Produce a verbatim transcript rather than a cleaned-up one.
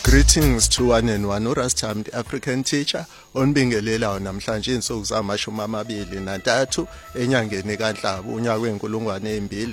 Greetings to one and one, uRastam, the African teacher, onibingelelayo namhlanje insuku zamashumi amabili nantathu enyangeni kaNhlaba unyaka wenkulungwane embili